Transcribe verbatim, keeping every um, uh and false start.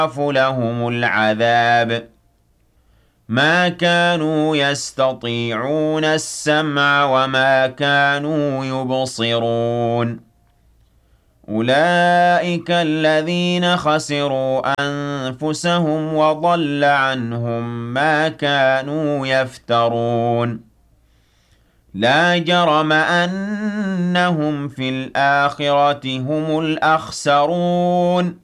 يضاعف لهم العذاب ما كانوا يستطيعون السمع وما كانوا يبصرون أولئك الذين خسروا أنفسهم وضل عنهم ما كانوا يفترون لا جرم أنهم في الآخرة هم الأخسرون